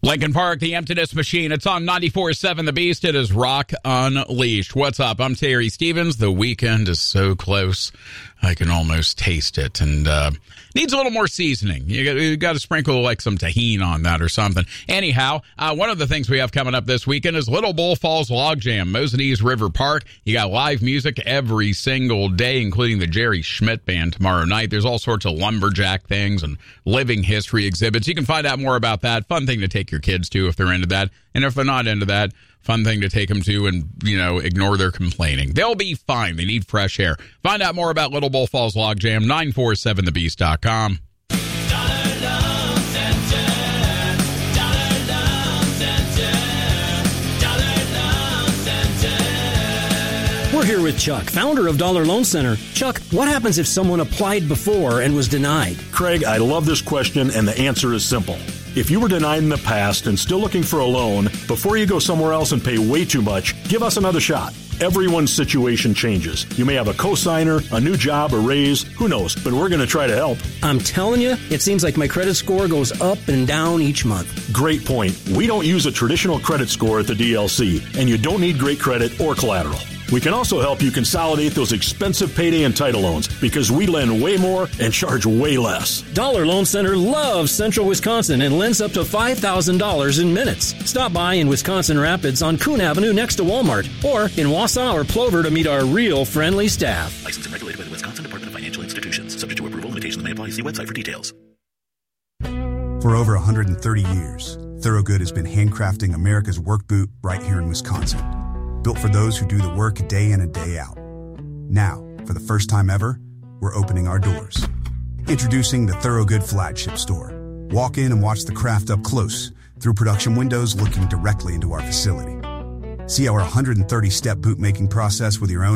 Lincoln Park, the Emptiness Machine. It's on 94.7 The Beast. It is Rock Unleashed. What's up? I'm Terry Stevens. The weekend is so close. I can almost taste it. And needs a little more seasoning. You got to sprinkle like some tahini on that or something. Anyhow, one of the things we have coming up this weekend is Little Bull Falls Log Jam, Mosinese River Park. You got live music every single day, including the Jerry Schmidt Band tomorrow night. There's all sorts of lumberjack things and living history exhibits. You can find out more about that. Fun thing to take your kids to if they're into that. And if they're not into that, fun thing to take them to and, ignore their complaining. They'll be fine. They need fresh air. Find out more about Little Bull Falls Log Jam, 947thebeast.com. We're here with Chuck, founder of Dollar Loan Center. Chuck, what happens if someone applied before and was denied? Craig, I love this question, and the answer is simple. If you were denied in the past and still looking for a loan, before you go somewhere else and pay way too much, give us another shot. Everyone's situation changes. You may have a cosigner, a new job, a raise, who knows, but we're going to try to help. I'm telling you, it seems like my credit score goes up and down each month. Great point. We don't use a traditional credit score at the DLC, and you don't need great credit or collateral. We can also help you consolidate those expensive payday and title loans because we lend way more and charge way less. Dollar Loan Center loves Central Wisconsin and lends up to $5,000 in minutes. Stop by in Wisconsin Rapids on Coon Avenue next to Walmart or in Wausau or Plover to meet our real friendly staff. Licensed and regulated by the Wisconsin Department of Financial Institutions. Subject to approval. Limitations may apply. See website for details. For over 130 years, Thorogood has been handcrafting America's work boot right here in Wisconsin. Built for those who do the work day in and day out. Now, for the first time ever, we're opening our doors. Introducing the Thorogood Flagship Store. Walk in and watch the craft up close through production windows looking directly into our facility. See our 130-step boot making process with your own